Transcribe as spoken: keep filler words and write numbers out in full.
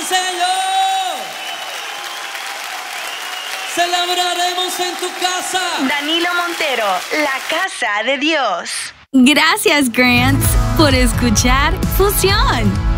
Señor. Celebraremos en tu casa. Danilo Montero, la casa de Dios. Gracias, Grants, por escuchar Fusión.